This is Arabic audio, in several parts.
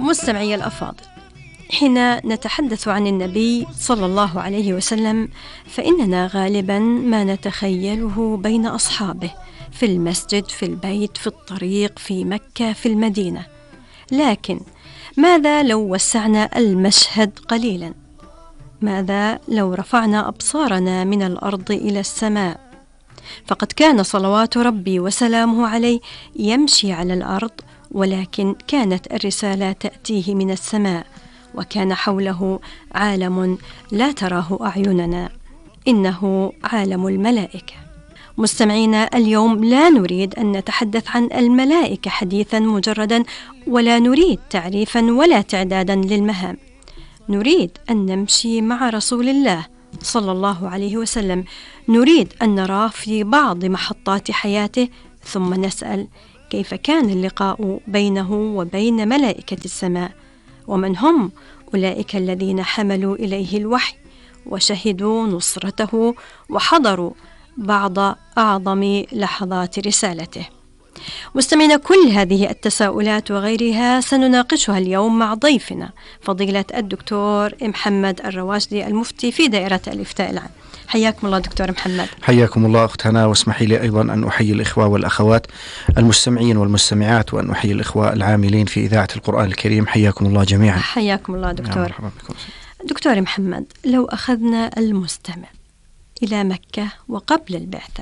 مستمعي الأفاضل، حين نتحدث عن النبي صلى الله عليه وسلم فإننا غالبا ما نتخيله بين أصحابه في المسجد، في البيت، في الطريق، في مكة، في المدينة. لكن ماذا لو وسعنا المشهد قليلا؟ ماذا لو رفعنا أبصارنا من الأرض إلى السماء؟ فقد كان صلوات ربي وسلامه عليه يمشي على الأرض، ولكن كانت الرسالة تأتيه من السماء، وكان حوله عالم لا تراه أعيننا، إنه عالم الملائكة. مستمعينا، اليوم لا نريد أن نتحدث عن الملائكة حديثا مجردا، ولا نريد تعريفا ولا تعدادا للمهام. نريد أن نمشي مع رسول الله صلى الله عليه وسلم، نريد أن نراه في بعض محطات حياته، ثم نسأل كيف كان اللقاء بينه وبين ملائكة السماء، ومن هم أولئك الذين حملوا إليه الوحي وشهدوا نصرته وحضروا بعض أعظم لحظات رسالته. مستمعينا، كل هذه التساؤلات وغيرها سنناقشها اليوم مع ضيفنا فضيلة الدكتور محمد الرواشدي، المفتي في دائرة الإفتاء العام. حياكم الله دكتور محمد. حياكم الله أخت هنا، واسمحي لي أيضا أن أحيي الإخوة والأخوات المستمعين والمستمعات، وأن أحيي الإخوة العاملين في إذاعة القرآن الكريم. حياكم الله جميعا. حياكم الله دكتور. دكتور محمد، لو أخذنا المستمع إلى مكة وقبل البعثة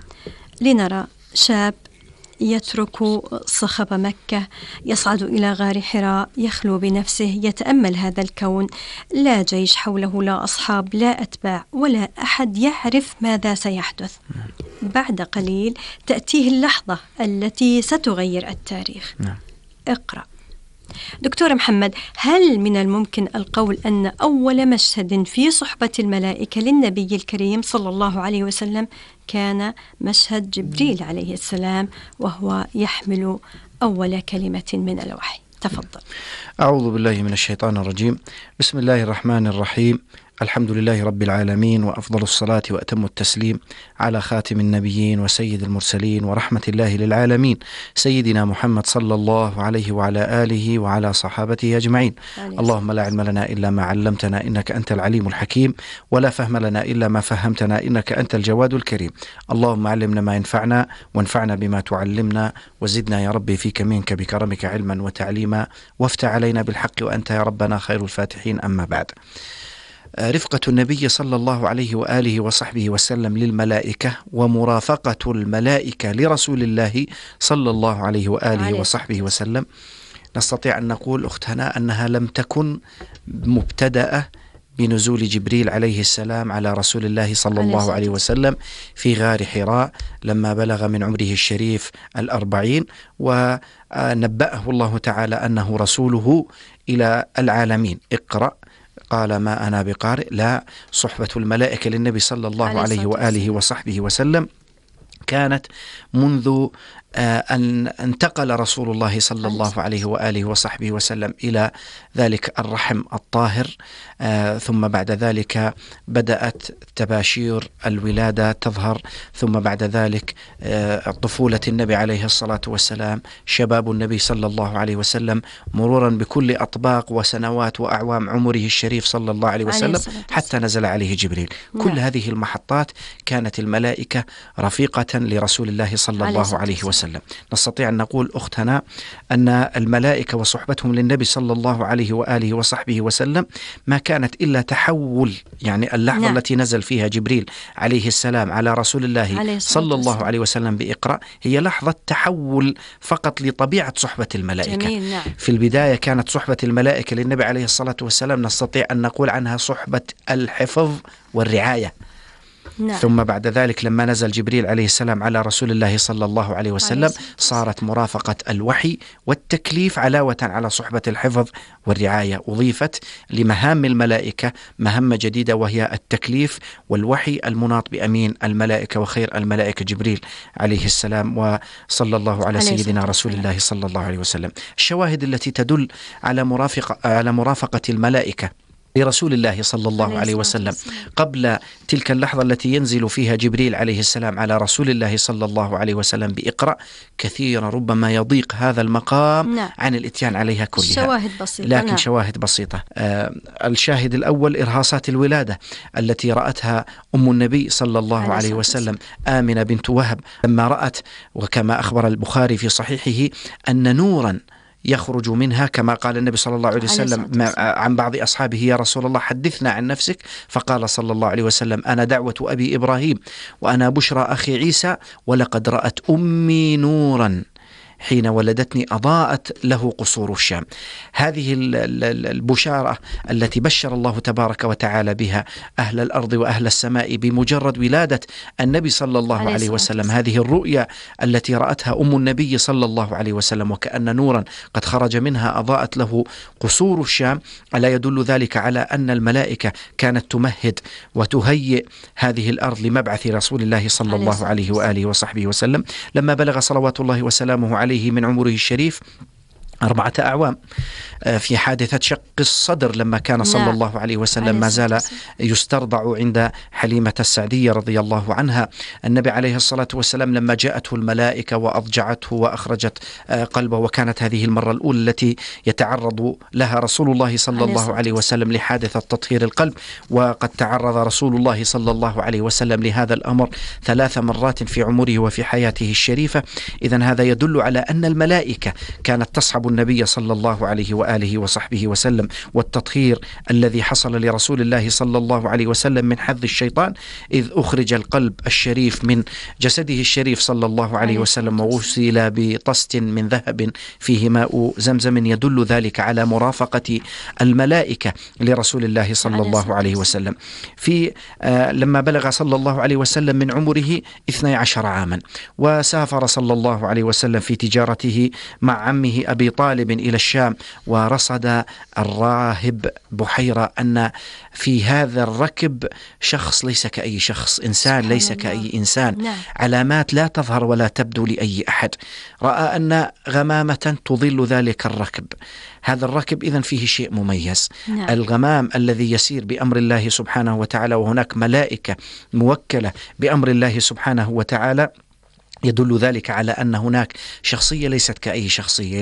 لنرى شاب يترك صخب مكة، يصعد إلى غار حراء، يخلو بنفسه، يتأمل هذا الكون، لا جيش حوله، لا أصحاب، لا أتباع، ولا أحد يعرف ماذا سيحدث. بعد قليل تأتيه اللحظة التي ستغير التاريخ. اقرأ. دكتور محمد، هل من الممكن القول أن أول مشهد في صحبة الملائكة للنبي الكريم صلى الله عليه وسلم كان مشهد جبريل عليه السلام، وهو يحمل أول كلمة من الوحي؟ تفضل. أعوذ بالله من الشيطان الرجيم. بسم الله الرحمن الرحيم. الحمد لله رب العالمين، وأفضل الصلاة وأتم التسليم على خاتم النبيين وسيد المرسلين ورحمة الله للعالمين، سيدنا محمد صلى الله عليه وعلى آله وعلى صحابته أجمعين. اللهم لا علم لنا إلا ما علمتنا إنك أنت العليم الحكيم، ولا فهم لنا إلا ما فهمتنا إنك أنت الجواد الكريم. اللهم علمنا ما ينفعنا، وانفعنا بما تعلمنا، وزدنا يا ربي فيك منك بكرمك علما وتعليما، وافتح علينا بالحق وأنت يا ربنا خير الفاتحين. أما بعد، رفقة النبي صلى الله عليه وآله وصحبه وسلم للملائكة، ومرافقة الملائكة لرسول الله صلى الله عليه وآله وصحبه وسلم، نستطيع أن نقول أختنا أنها لم تكن مبتدأة بنزول جبريل عليه السلام على رسول الله صلى الله عليه وسلم في غار حراء لما بلغ من عمره الشريف 40، ونبأه الله تعالى أنه رسوله إلى العالمين. اقرأ. قال ما أنا بقارئ. لا، صحبة الملائكة للنبي صلى الله عليه وآله وصحبه وسلم كانت منذ أن انتقل رسول الله صلى الله عليه وآله وصحبه وسلم إلى ذلك الرحم الطاهر، ثم بعد ذلك بدأت تباشير الولادة تظهر، ثم بعد ذلك طفولة النبي عليه الصلاة والسلام، شباب النبي صلى الله عليه وسلم، مرورا بكل أطباق وسنوات وأعوام عمره الشريف صلى الله عليه وسلم حتى نزل عليه جبريل. كل هذه المحطات كانت الملائكة رفيقة لرسول الله صلى الله عليه وسلم. نستطيع أن نقول أختنا أن الملائكة وصحبتهم للنبي صلى الله عليه وآله وصحبه وسلم ما كانت إلا تحول، يعني اللحظة التي نزل فيها جبريل عليه السلام على رسول الله صلى الله عليه وسلم بإقرأ هي لحظة تحول فقط لطبيعة صحبة الملائكة. في البداية كانت صحبة الملائكة للنبي عليه الصلاة والسلام نستطيع أن نقول عنها صحبة الحفظ والرعاية. ثم بعد ذلك لما نزل جبريل عليه السلام على رسول الله صلى الله عليه وسلم صارت مرافقة الوحي والتكليف علاوة على صحبة الحفظ والرعاية. أضيفت لمهام الملائكة مهمة جديدة، وهي التكليف والوحي المناط بأمين الملائكة وخير الملائكة جبريل عليه السلام، وصلى الله على سيدنا رسول الله صلى الله عليه وسلم. الشواهد التي تدل على مرافقة الملائكة لرسول الله صلى الله عليه وسلم قبل تلك اللحظة التي ينزل فيها جبريل عليه السلام على رسول الله صلى الله عليه وسلم بإقرأ، كثيرا ربما يضيق هذا المقام عن الإتيان عليها كلها. شواهد بسيطة، لكن شواهد بسيطة. الشاهد الأول إرهاصات الولادة التي رأتها أم النبي صلى الله عليه وسلم آمنة بنت وهب، لما رأت، وكما أخبر البخاري في صحيحه، أن نورا يخرج منها، كما قال النبي صلى الله عليه وسلم عن بعض أصحابه: يا رسول الله حدثنا عن نفسك. فقال صلى الله عليه وسلم: أنا دعوة أبي إبراهيم، وأنا بشرى أخي عيسى، ولقد رأت أمي نورا حين ولدتني أضاءت له قصور الشام. هذه البشارة التي بشر الله تبارك وتعالى بها أهل الأرض وأهل السماء بمجرد ولادة النبي صلى الله عليه وسلم، هذه الرؤيا التي رأتها أم النبي صلى الله عليه وسلم، وكأن نورا قد خرج منها أضاءت له قصور الشام، ألا يدل ذلك على أن الملائكة كانت تمهد وتهيئ هذه الأرض لمبعث رسول الله صلى الله عليه وآله وصحبه وسلم، لما بلغ صلوات الله وسلامه عليه من عمره الشريف 4 أعوام في حادثة شق الصدر، لما كان صلى الله عليه وسلم ما زال يسترضع عند حليمة السعدية رضي الله عنها. النبي عليه الصلاة والسلام لما جاءته الملائكة وأضجعته وأخرجت قلبه، وكانت هذه المرة الأولى التي يتعرض لها رسول الله صلى الله عليه وسلم لحادثة تطهير القلب، وقد تعرض رسول الله صلى الله عليه وسلم لهذا الأمر 3 مرات في عمره وفي حياته الشريفة. إذن هذا يدل على أن الملائكة كانت تصحب النبي صلى الله عليه وآله وصحبه وسلم، والتطهير الذي حصل لرسول الله صلى الله عليه وسلم من حظ الشيطان، إذ أخرج القلب الشريف من جسده الشريف صلى الله عليه وسلم وغسل بطست من ذهب فيه ماء زمزم، يدل ذلك على مرافقة الملائكة لرسول الله صلى الله عليه وسلم. في لما بلغ صلى الله عليه وسلم من عمره 12 عاما، وسافر صلى الله عليه وسلم في تجارته مع عمه أبي طالب إلى الشام، ورصد الراهب بحيرة أن في هذا الركب شخص ليس كأي شخص، إنسان ليس كأي إنسان، علامات لا تظهر ولا تبدو لأي أحد. رأى أن غمامة تظل ذلك الركب، هذا الركب إذن فيه شيء مميز. الغمام الذي يسير بأمر الله سبحانه وتعالى، وهناك ملائكة موكلة بأمر الله سبحانه وتعالى، يدل ذلك على أن هناك شخصية ليست كأي شخصية،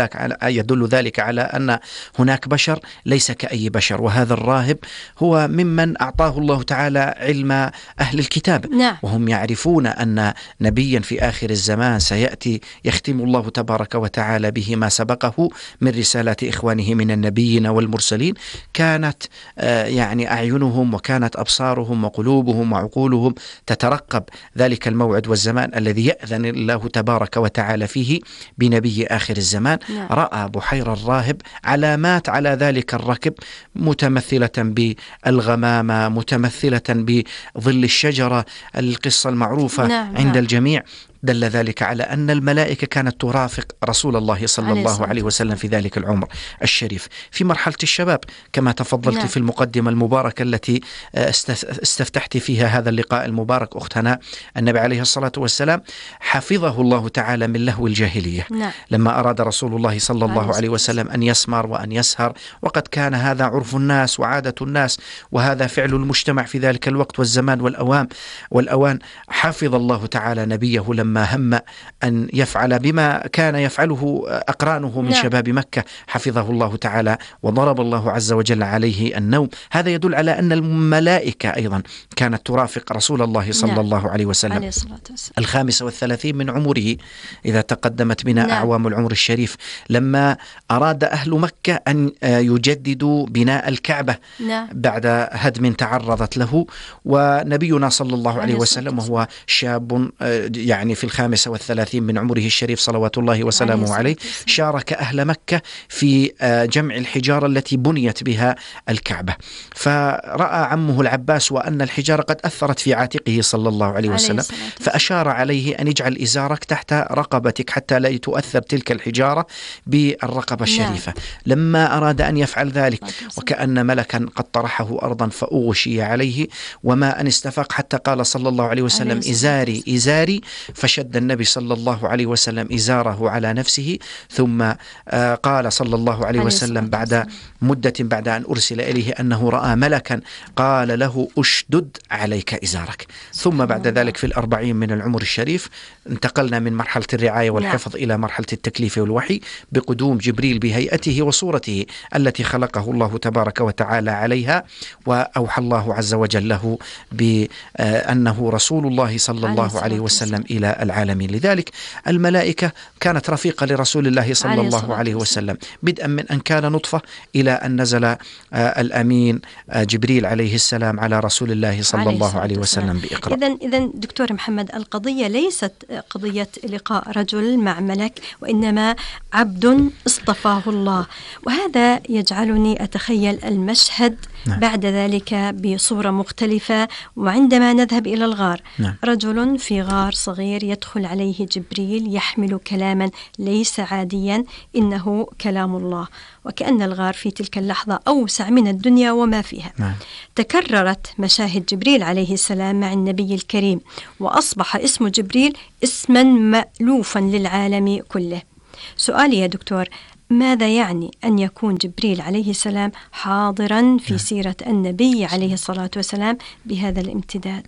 يدل ذلك على أن هناك بشر ليس كأي بشر. وهذا الراهب هو ممن أعطاه الله تعالى علم أهل الكتاب، وهم يعرفون أن نبيا في آخر الزمان سيأتي يختم الله تبارك وتعالى به ما سبقه من رسالات إخوانه من النبيين والمرسلين. كانت يعني أعينهم وكانت أبصارهم وقلوبهم وعقولهم تترقب ذلك الموعد والزمان الذي يأذن الله تبارك وتعالى فيه بنبي آخر الزمان. رأى بحير الراهب علامات على ذلك الركب، متمثلة بالغمامة، متمثلة بظل الشجرة، القصة المعروفة عند الجميع. دل ذلك على أن الملائكة كانت ترافق رسول الله صلى الله عليه وسلم في ذلك العمر الشريف في مرحلة الشباب، كما تفضلت في المقدمة المباركة التي استفتحت فيها هذا اللقاء المبارك أخت هناء. النبي عليه الصلاة والسلام حفظه الله تعالى من لهو الجاهلية، لما أراد رسول الله صلى الله عليه وسلم أن يسمر وأن يسهر، وقد كان هذا عرف الناس وعادة الناس، وهذا فعل المجتمع في ذلك الوقت والزمان والأوان. حفظ الله تعالى نبيه لما هم أن يفعل بما كان يفعله أقرانه من شباب مكة، حفظه الله تعالى وضرب الله عز وجل عليه النوم. هذا يدل على أن الملائكة أيضا كانت ترافق رسول الله صلى الله عليه وسلم. 35 من عمره، إذا تقدمت بنا أعوام العمر الشريف، لما أراد أهل مكة أن يجددوا بناء الكعبة بعد هدم تعرضت له، ونبينا صلى الله عليه وسلم وهو شاب يعني في 35 من عمره الشريف صلوات الله وسلامه عليه، شارك أهل مكة في جمع الحجارة التي بنيت بها الكعبة. فرأى عمه العباس وأن الحجارة قد أثرت في عاتقه صلى الله عليه وسلم، فأشار عليه أن يجعل إزارك تحت رقبتك حتى لا تؤثر تلك الحجارة بالرقبة الشريفة. لما أراد أن يفعل ذلك وكأن ملكا قد طرحه أرضا فأغشي عليه، وما أن استفاق حتى قال صلى الله عليه وسلم: إزاري إزاري، فشد النبي صلى الله عليه وسلم إزاره على نفسه، ثم قال صلى الله عليه وسلم بعد مدة بعد أن أرسل إليه أنه رأى ملكا قال له أشدد عليك إزارك. ثم بعد ذلك في 40 من العمر الشريف انتقلنا من مرحلة الرعاية والحفظ إلى مرحلة التكليف والوحي بقدوم جبريل بهيئته وصورته التي خلقه الله تبارك وتعالى عليها، وأوحى الله عز وجل له بأنه رسول الله صلى الله عليه وسلم إلى العالمين. لذلك الملائكة كانت رفيقة لرسول الله صلى الله عليه وسلم، بدءا من أن كان نطفة إلى أن نزل الأمين جبريل عليه السلام على رسول الله صلى الله عليه وسلم بإقراء. إذن دكتور محمد، القضية ليست قضية لقاء رجل مع ملك، وإنما عبد اصطفاه الله. وهذا يجعلني أتخيل المشهد بعد ذلك بصورة مختلفة. وعندما نذهب إلى الغار، رجل في غار صغير يدخل عليه جبريل يحمل كلاما ليس عاديا، إنه كلام الله، وكأن الغار في تلك اللحظة أوسع من الدنيا وما فيها. تكررت مشاهد جبريل عليه السلام مع النبي الكريم، وأصبح اسم جبريل اسما مألوفا للعالم كله. سؤالي يا دكتور، ماذا يعني أن يكون جبريل عليه السلام حاضرا في سيرة النبي عليه الصلاة والسلام بهذا الامتداد؟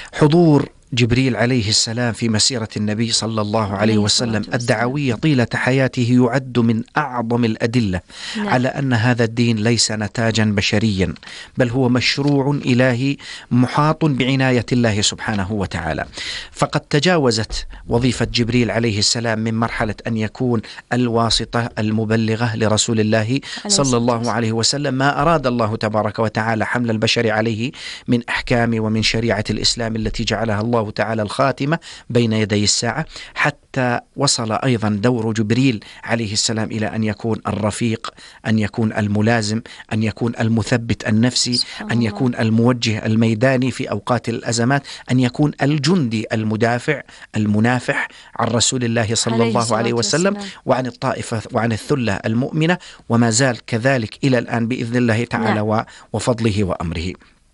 حضور جبريل عليه السلام في مسيرة النبي صلى الله عليه وسلم الدعوية طيلة حياته يعد من أعظم الأدلة على أن هذا الدين ليس نتاجا بشريا، بل هو مشروع إلهي محاط بعناية الله سبحانه وتعالى. فقد تجاوزت وظيفة جبريل عليه السلام من مرحلة أن يكون الواسطة المبلغة لرسول الله صلى الله عليه وسلم ما أراد الله تبارك وتعالى حمل البشر عليه من أحكام ومن شريعة الإسلام التي جعلها الله تعالى الخاتمة بين يدي الساعة، حتى وصل أيضا دور جبريل عليه السلام إلى أن يكون الرفيق، أن يكون الملازم، أن يكون المثبت النفسي، أن يكون الموجه الميداني في أوقات الأزمات، أن يكون الجندي المدافع المنافح عن رسول الله صلى الله عليه وسلم وعن الطائفة وعن الثلة المؤمنة، وما زال كذلك إلى الآن بإذن الله تعالى وفضله وأمره.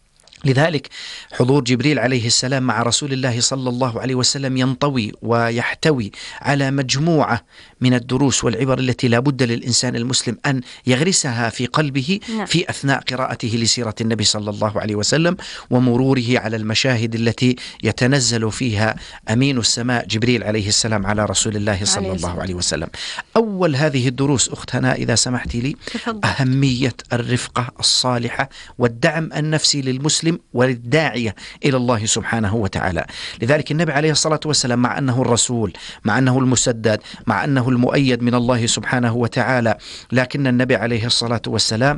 لذلك حضور جبريل عليه السلام مع رسول الله صلى الله عليه وسلم ينطوي ويحتوي على مجموعة من الدروس والعبر التي لا بد للإنسان المسلم أن يغرسها في قلبه في أثناء قراءته لسيرة النبي صلى الله عليه وسلم ومروره على المشاهد التي يتنزل فيها أمين السماء جبريل عليه السلام على رسول الله صلى الله عليه وسلم. أول هذه الدروس أخت هناء إذا سمحت لي، أهمية الرفقة الصالحة والدعم النفسي للمسلم والداعية إلى الله سبحانه وتعالى. لذلك النبي عليه الصلاة والسلام مع أنه الرسول، مع أنه المسدد، مع أنه المؤيد من الله سبحانه وتعالى، لكن النبي عليه الصلاة والسلام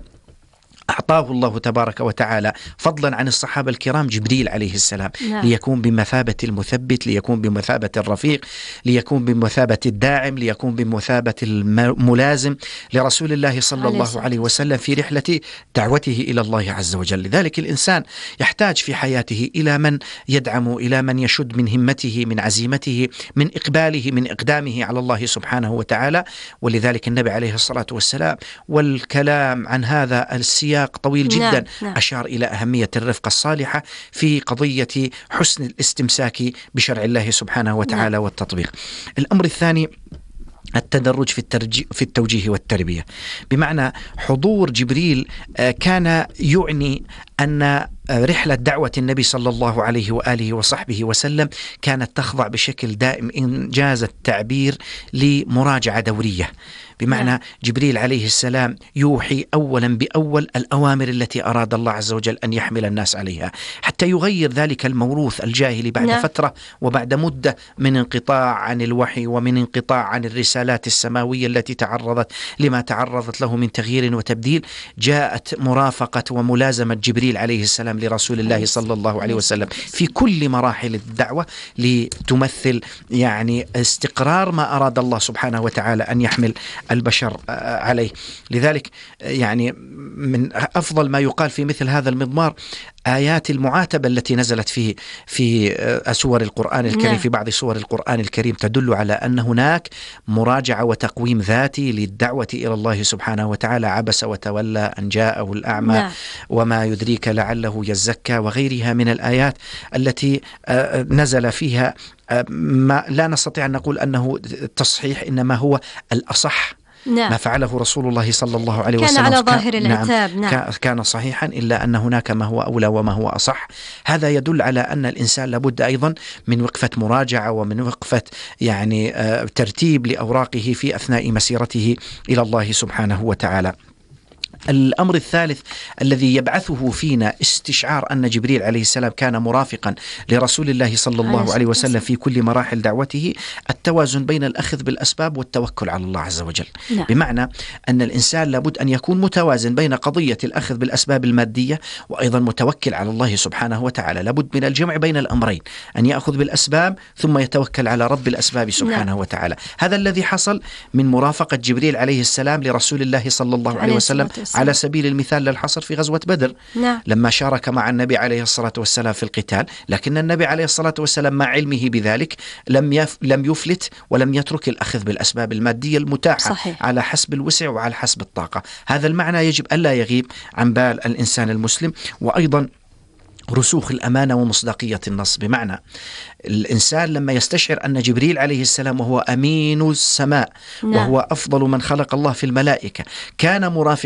أعطاه الله تبارك وتعالى فضلا عن الصحابة الكرام جبريل عليه السلام ليكون بمثابة المثبت، ليكون بمثابة الرفيق، ليكون بمثابة الداعم، ليكون بمثابة الملازم لرسول الله صلى الله عليه وسلم في رحلة دعوته إلى الله عز وجل. لذلك الإنسان يحتاج في حياته إلى من يدعم، إلى من يشد من همته، من عزيمته، من إقباله، من إقدامه على الله سبحانه وتعالى. ولذلك النبي عليه الصلاة والسلام والكلام عن هذا السياق طويل جدا أشار إلى أهمية الرفقة الصالحة في قضية حسن الاستمساك بشرع الله سبحانه وتعالى والتطبيق. الأمر الثاني التدرج في التوجيه والتربية، بمعنى حضور جبريل كان يعني أن رحلة دعوة النبي صلى الله عليه وآله وصحبه وسلم كانت تخضع بشكل دائم إنجاز التعبير لمراجعة دورية، بمعنى جبريل عليه السلام يوحي أولا بأول الأوامر التي أراد الله عز وجل أن يحمل الناس عليها، حتى يغير ذلك الموروث الجاهلي بعد فترة وبعد مدة من انقطاع عن الوحي ومن انقطاع عن الرسالات السماوية التي تعرضت لما تعرضت له من تغيير وتبديل. جاءت مرافقة وملازمة جبريل عليه السلام لرسول الله صلى الله عليه وسلم في كل مراحل الدعوة لتمثل يعني استقرار ما أراد الله سبحانه وتعالى أن يحمل البشر عليه. لذلك يعني من أفضل ما يقال في مثل هذا المضمار آيات المعاتبة التي نزلت في سور القرآن الكريم، في بعض سور القرآن الكريم تدل على أن هناك مراجعة وتقويم ذاتي للدعوة إلى الله سبحانه وتعالى. عبس وتولى أن جاءه الأعمى وما يدريك لعله يزكى، وغيرها من الآيات التي نزل فيها ما لا نستطيع أن نقول أنه تصحيح، إنما هو الأصح. نعم. ما فعله رسول الله صلى الله عليه كان وسلم على ظاهر العتاب. نعم. كان صحيحا، إلا أن هناك ما هو أولى وما هو أصح. هذا يدل على أن الإنسان لابد أيضا من وقفة مراجعة ومن وقفة يعني ترتيب لأوراقه في أثناء مسيرته إلى الله سبحانه وتعالى. الأمر الثالث الذي يبعثه فينا استشعار أن جبريل عليه السلام كان مرافقا لرسول الله صلى الله عليه وسلم في كل مراحل دعوته، التوازن بين الأخذ بالأسباب والتوكل على الله عز وجل. نعم. بمعنى أن الإنسان لابد أن يكون متوازن بين قضية الأخذ بالأسباب المادية وأيضا متوكل على الله سبحانه وتعالى. لابد من الجمع بين الأمرين، أن يأخذ بالأسباب ثم يتوكل على رب الأسباب سبحانه نعم. وتعالى. هذا الذي حصل من مرافقة جبريل عليه السلام لرسول الله صلى الله عليه وسلم على سبيل المثال للحصر في غزوة بدر. نعم. لما شارك مع النبي عليه الصلاة والسلام في القتال، لكن النبي عليه الصلاة والسلام مع علمه بذلك لم يفلت ولم يترك الأخذ بالأسباب المادية المتاحة. صحيح. على حسب الوسع وعلى حسب الطاقة. هذا المعنى يجب ألا يغيب عن بال الإنسان المسلم. وأيضا رسوخ الأمانة ومصداقية النص، بمعنى الإنسان لما يستشعر أن جبريل عليه السلام وهو أمين السماء، نعم. وهو أفضل من خلق الله في الملائكة، كان مرافقا